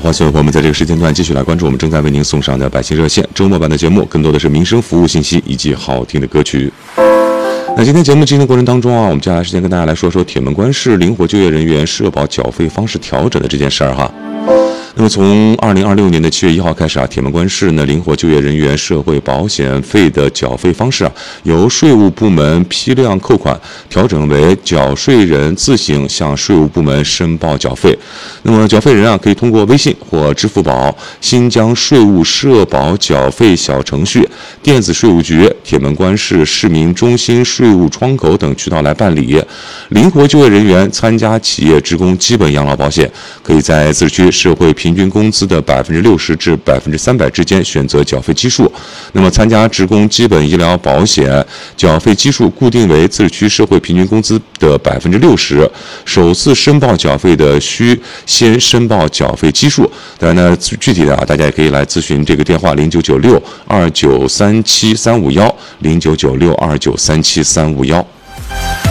欢迎所有朋友们在这个时间段继续来关注我们正在为您送上的百姓热线周末版的节目，更多的是民生服务信息以及好听的歌曲。那今天节目进行的过程当中啊，我们接下来时间跟大家来说说铁门关市灵活就业人员社保缴费方式调整的这件事儿哈。那么从2026年的7月1号开始啊，铁门关市呢灵活就业人员社会保险费的缴费方式啊，由税务部门批量扣款调整为缴税人自行向税务部门申报缴费。那么缴费人啊，可以通过微信或支付宝、新疆税务社保缴费小程序、电子税务局、铁门关市市民中心税务窗口等渠道来办理。灵活就业人员参加企业职工基本养老保险，可以在自治区社会平均工资的60%至300%之间选择缴费基数。那么参加职工基本医疗保险，缴费基数固定为自治区社会平均工资的60%。首次申报缴费的需先申报缴费基数。当然呢，具体的啊，大家也可以来咨询这个电话099629373510，099629373510。